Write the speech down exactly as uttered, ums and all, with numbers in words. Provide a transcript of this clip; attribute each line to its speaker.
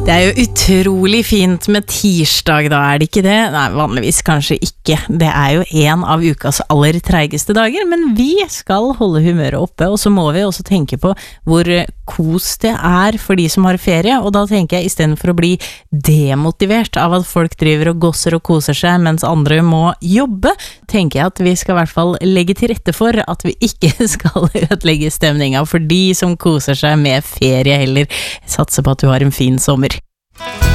Speaker 1: Det er jo utrolig fint med tirsdag, da er det ikke det? Nei, vanligvis kanskje ikke. Det er jo en av ukas aller treigeste dager, men vi skal holde humøret oppe, og så må vi også tenke på hvor kos det er for de som har ferie, og da tenker jeg i stedet for å bli demotivert av at folk driver og gosser og koser seg mens andre må jobbe, tenker jeg at vi skal i hvert fall legge til rette for at vi ikke skal ødelegge stemninga for de som koser seg med ferie heller. Satser på at du har en fin sommer.